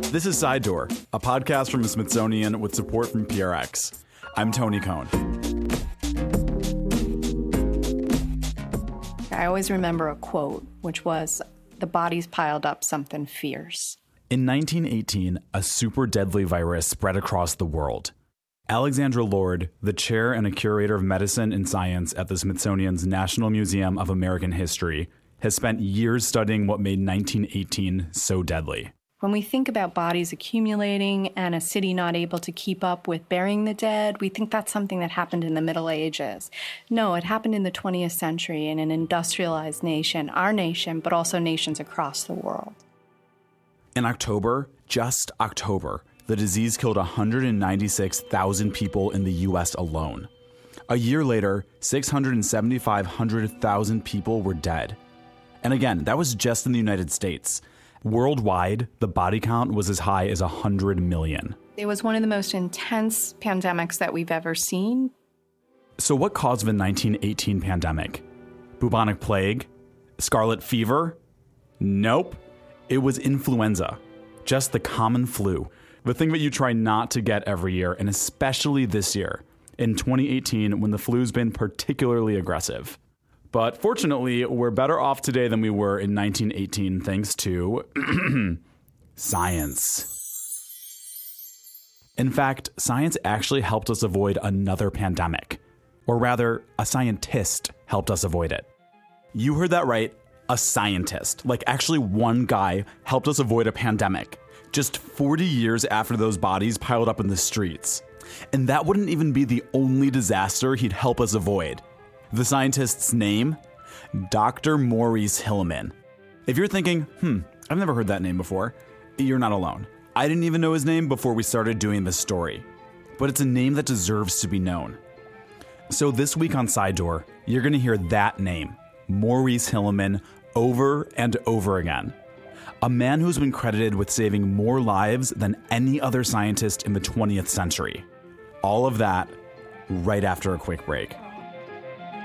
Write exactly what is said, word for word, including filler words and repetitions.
This is Side Door, a podcast from the Smithsonian with support from P R X. I'm Tony Cohn. I always remember a quote, which was, "The bodies piled up something fierce." In nineteen eighteen, a super deadly virus spread across the world. Alexandra Lord, the chair and a curator of medicine and science at the Smithsonian's National Museum of American History, has spent years studying what made nineteen eighteen so deadly. When we think about bodies accumulating and a city not able to keep up with burying the dead, we think that's something that happened in the Middle Ages. No, it happened in the twentieth century in an industrialized nation, our nation, but also nations across the world. In October, just October, the disease killed one hundred ninety-six thousand people in the U S alone. A year later, six hundred seventy-five thousand people were dead. And again, that was just in the United States. Worldwide, the body count was as high as one hundred million. It was one of the most intense pandemics that we've ever seen. So what caused the nineteen eighteen pandemic? Bubonic plague? Scarlet fever? Nope. It was influenza. Just the common flu. The thing that you try not to get every year, and especially this year, in twenty eighteen, when the flu's been particularly aggressive. But fortunately, we're better off today than we were in nineteen eighteen thanks to science. In fact, science actually helped us avoid another pandemic. Or rather, a scientist helped us avoid it. You heard that right, a scientist. Like actually one guy helped us avoid a pandemic. Just forty years after those bodies piled up in the streets. And that wouldn't even be the only disaster he'd help us avoid. The scientist's name? Doctor Maurice Hilleman. If you're thinking, hmm, I've never heard that name before, you're not alone. I didn't even know his name before we started doing this story. But it's a name that deserves to be known. So this week on Side Door, you're going to hear that name, Maurice Hilleman, over and over again. A man who's been credited with saving more lives than any other scientist in the twentieth century. All of that right after a quick break.